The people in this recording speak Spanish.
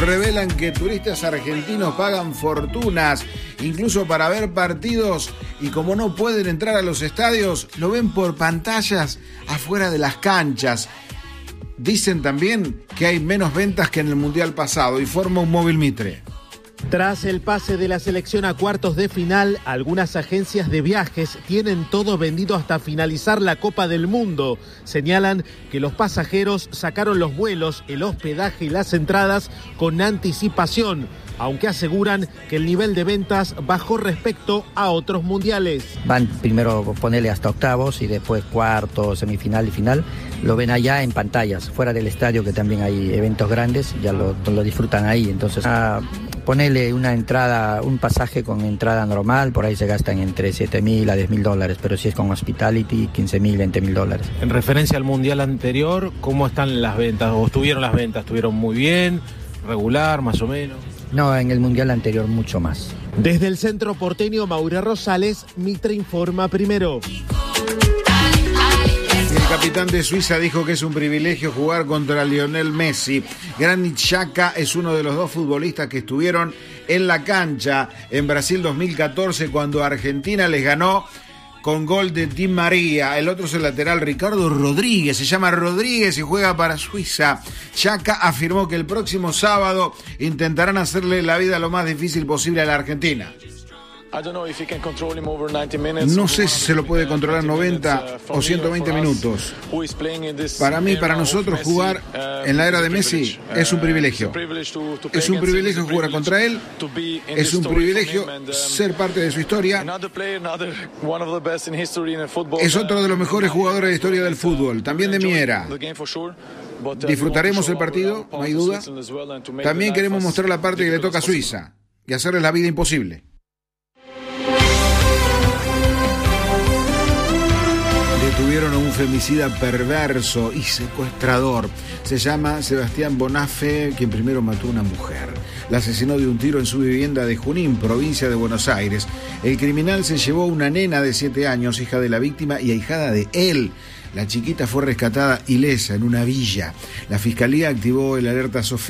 revelan que turistas argentinos pagan fortunas, incluso para ver partidos, y como no pueden entrar a los estadios, lo ven por pantallas afuera de las canchas. Dicen también que hay menos ventas que en el Mundial pasado y forma un móvil Mitre. Tras el pase de la selección a cuartos de final, algunas agencias de viajes tienen todo vendido hasta finalizar la Copa del Mundo. Señalan que los pasajeros sacaron los vuelos, el hospedaje y las entradas con anticipación, aunque aseguran que el nivel de ventas bajó respecto a otros mundiales. Van primero ponerle hasta octavos y después cuartos, semifinal y final. Lo ven allá en pantallas, fuera del estadio, que también hay eventos grandes, ya lo disfrutan ahí. Entonces, ponerle una entrada, un pasaje con entrada normal, por ahí se gastan entre $7,000 a $10,000, pero si es con hospitality, $15,000, $20,000. En referencia al mundial anterior, ¿cómo están las ventas? ¿O estuvieron las ventas? ¿Estuvieron muy bien? ¿Regular, más o menos? No, en el mundial anterior mucho más. Desde el centro porteño, Mauricio Rosales, Mitre informa primero. El capitán de Suiza dijo que es un privilegio jugar contra Lionel Messi. Granit Xhaka es uno de los dos futbolistas que estuvieron en la cancha en Brasil 2014 cuando Argentina les ganó con gol de Di María. El otro es el lateral Ricardo Rodríguez, se llama Rodríguez y juega para Suiza. Xhaka afirmó que el próximo sábado intentarán hacerle la vida lo más difícil posible a la Argentina. No sé si se lo puede controlar 90 o 120 minutos. Para mí, para nosotros, jugar en la era de Messi es un privilegio. Es un privilegio jugar contra él. Es un privilegio ser parte de su historia. Es otro de los mejores jugadores de la historia del fútbol, también de mi era. Disfrutaremos el partido, no hay duda. También queremos mostrar la parte que le toca a Suiza y hacerles la vida imposible. Detuvieron a un femicida perverso y secuestrador. Se llama Sebastián Bonafé, quien primero mató a una mujer. La asesinó de un tiro en su vivienda de Junín, provincia de Buenos Aires. El criminal se llevó a una nena de 7 años, hija de la víctima y ahijada de él. La chiquita fue rescatada ilesa en una villa. La fiscalía activó el alerta Sofía.